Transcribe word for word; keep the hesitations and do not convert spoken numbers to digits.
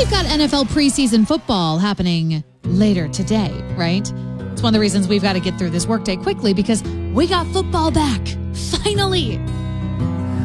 we've got N F L preseason football happening later today, right? It's one of the reasons we've got to get through this workday quickly because we got football back. Finally.